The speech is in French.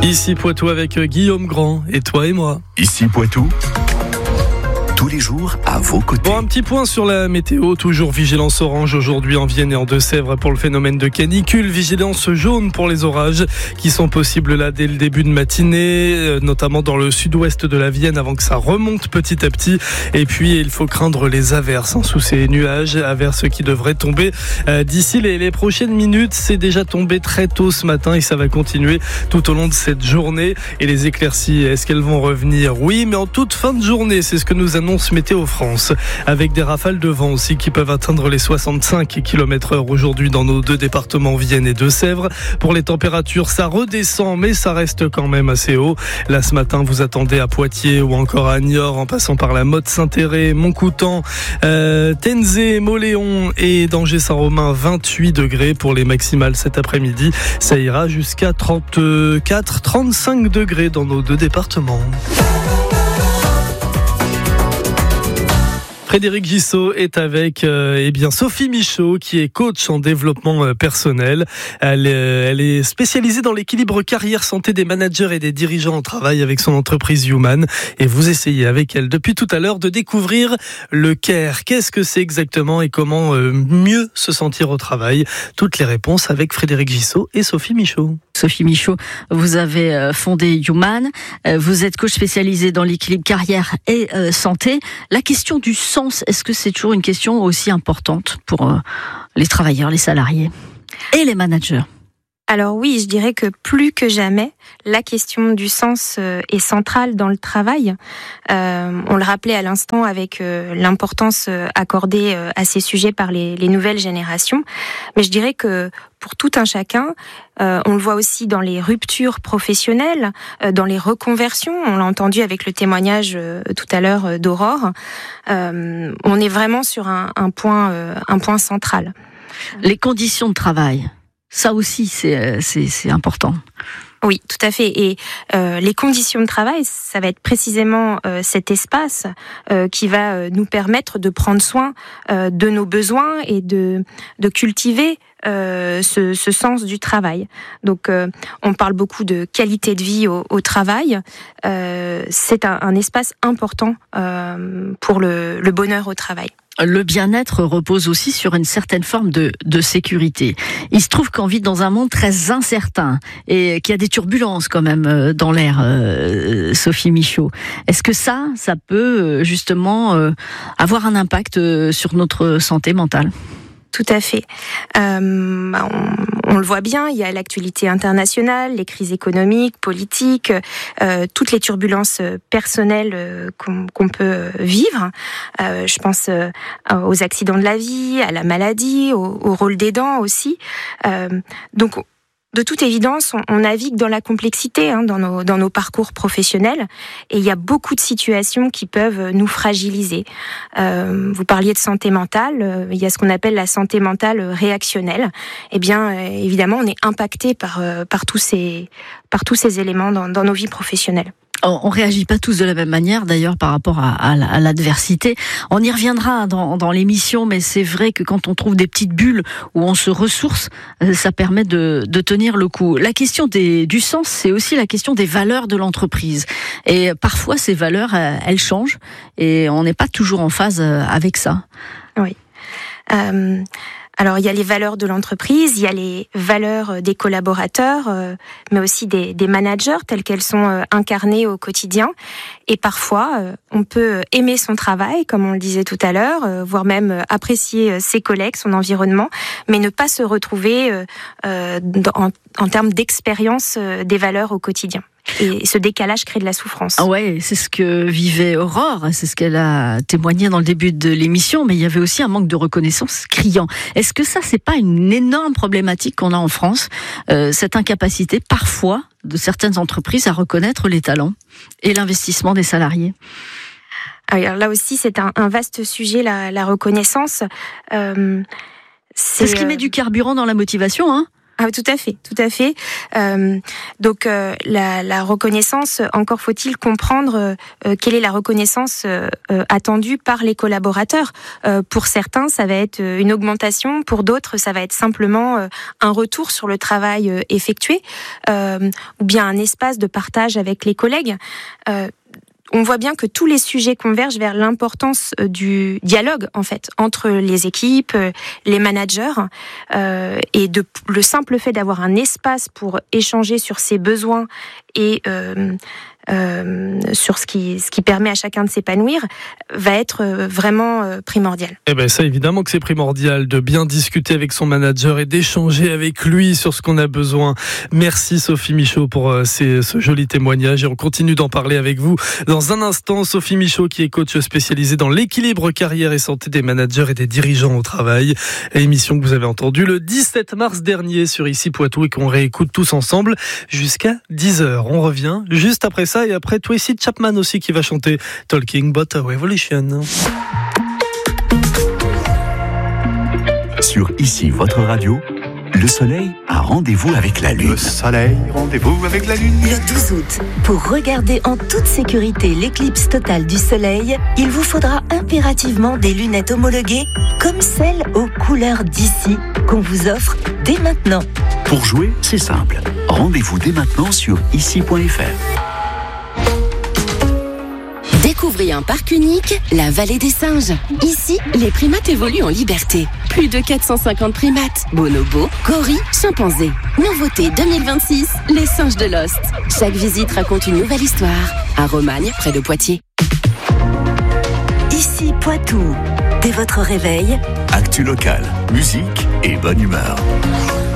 Ici Poitou avec Guillaume Grand et toi et moi. Ici Poitou, tous les jours à vos côtés. Bon, un petit point sur la météo, toujours vigilance orange aujourd'hui en Vienne et en Deux-Sèvres pour le phénomène de canicule, vigilance jaune pour les orages qui sont possibles là dès le début de matinée, notamment dans le sud-ouest de la Vienne avant que ça remonte petit à petit. Et puis il faut craindre les averses sous ces nuages, averses qui devraient tomber d'ici les prochaines minutes. C'est déjà tombé très tôt ce matin et ça va continuer tout au long de cette journée. Et les éclaircies, est-ce qu'elles vont revenir? Oui, mais en toute fin de journée, c'est ce que nous annonce Météo France, avec des rafales de vent aussi qui peuvent atteindre les 65 km/h aujourd'hui dans nos deux départements Vienne et Deux-Sèvres. Pour les températures, ça redescend, mais ça reste quand même assez haut. Là, ce matin, vous attendez à Poitiers ou encore à Niort, en passant par la Motte, Saint-Thérèse, Montcoutan, Tenzé, Mauléon et Danger-Saint-Romain, 28 degrés pour les maximales cet après-midi. Ça ira jusqu'à 34-35 degrés dans nos deux départements. Frédéric Gissot est avec Sophie Michaud, qui est coach en développement personnel. Elle est spécialisée dans l'équilibre carrière-santé des managers et des dirigeants en travail avec son entreprise Human. Et vous essayez avec elle depuis tout à l'heure de découvrir le CARE. Qu'est-ce que c'est exactement et comment mieux se sentir au travail? Toutes les réponses avec Frédéric Gissot et Sophie Michaud. Sophie Michaud, vous avez fondé Human. Vous êtes coach spécialisé dans l'équilibre carrière et santé. La question du sens, est-ce que c'est toujours une question aussi importante pour les travailleurs, les salariés et les managers? Alors oui, je dirais que plus que jamais, la question du sens est centrale dans le travail. On le rappelait à l'instant avec l'importance accordée à ces sujets par les nouvelles générations. Mais je dirais que pour tout un chacun, on le voit aussi dans les ruptures professionnelles, dans les reconversions. On l'a entendu avec le témoignage tout à l'heure d'Aurore. On est vraiment sur un point central. Les conditions de travail. Ça aussi, c'est important. Oui, tout à fait. Et les conditions de travail, ça va être précisément cet espace qui va nous permettre de prendre soin de nos besoins et de cultiver ce sens du travail. Donc, on parle beaucoup de qualité de vie au travail. C'est un espace important pour le bonheur au travail. Le bien-être repose aussi sur une certaine forme de sécurité. Il se trouve qu'on vit dans un monde très incertain et qu'il y a des turbulences quand même dans l'air, Sophie Michaud. Est-ce que ça peut justement avoir un impact sur notre santé mentale ? Tout à fait. On le voit bien, il y a l'actualité internationale, les crises économiques, politiques, toutes les turbulences personnelles qu'on peut vivre. Je pense aux accidents de la vie, à la maladie, au rôle d'aidant aussi. Donc, de toute évidence, on navigue dans la complexité dans nos parcours professionnels et il y a beaucoup de situations qui peuvent nous fragiliser. Vous parliez de santé mentale, il y a ce qu'on appelle la santé mentale réactionnelle. Eh bien, évidemment, on est impacté par tous ces éléments dans nos vies professionnelles. On réagit pas tous de la même manière, d'ailleurs, par rapport à l'adversité. On y reviendra dans l'émission, mais c'est vrai que quand on trouve des petites bulles où on se ressource, ça permet de tenir le coup. La question du sens, c'est aussi la question des valeurs de l'entreprise. Et parfois, ces valeurs, elles changent et on n'est pas toujours en phase avec ça. Oui. Alors, il y a les valeurs de l'entreprise, il y a les valeurs des collaborateurs, mais aussi des managers telles qu'elles sont incarnées au quotidien. Et parfois, on peut aimer son travail, comme on le disait tout à l'heure, voire même apprécier ses collègues, son environnement, mais ne pas se retrouver en termes d'expérience des valeurs au quotidien. Et ce décalage crée de la souffrance. Ah ouais, c'est ce que vivait Aurore, c'est ce qu'elle a témoigné dans le début de l'émission, mais il y avait aussi un manque de reconnaissance criant. Est-ce que ça, c'est pas une énorme problématique qu'on a en France, cette incapacité parfois de certaines entreprises à reconnaître les talents et l'investissement des salariés? Alors là aussi, c'est un vaste sujet, la reconnaissance. C'est ce qui met du carburant dans la motivation, hein ? Ah, tout à fait. Donc la reconnaissance, encore faut-il comprendre quelle est la reconnaissance attendue par les collaborateurs. Pour certains, ça va être une augmentation, pour d'autres, ça va être simplement un retour sur le travail effectué, ou bien un espace de partage avec les collègues. On voit bien que tous les sujets convergent vers l'importance du dialogue, en fait, entre les équipes, les managers, et le simple fait d'avoir un espace pour échanger sur ses besoins et sur ce qui permet à chacun de s'épanouir va être vraiment primordial. Eh ben ça, évidemment que c'est primordial de bien discuter avec son manager et d'échanger avec lui sur ce qu'on a besoin. Merci Sophie Michaud pour ce joli témoignage, et on continue d'en parler avec vous dans un instant. Sophie Michaud, qui est coach spécialisée dans l'équilibre carrière et santé des managers et des dirigeants au travail. Émission que vous avez entendue le 17 mars dernier sur Ici Poitou et qu'on réécoute tous ensemble jusqu'à 10h. On revient juste après ça, et après Tracy Chapman aussi qui va chanter Talking About a Revolution. Sur Ici, votre radio, le soleil a rendez-vous avec la lune. Le soleil, rendez-vous avec la lune. Le 12 août, pour regarder en toute sécurité l'éclipse totale du soleil, il vous faudra impérativement des lunettes homologuées comme celles aux couleurs d'ici qu'on vous offre dès maintenant. Pour jouer, c'est simple. Rendez-vous dès maintenant sur ici.fr. Découvrez un parc unique, la Vallée des Singes. Ici, les primates évoluent en liberté. Plus de 450 primates, bonobos, gorilles, chimpanzés. Nouveauté 2026, les singes de Lost. Chaque visite raconte une nouvelle histoire. À Romagne, près de Poitiers. Ici Poitou. Dès votre réveil, Actu locale, musique et bonne humeur.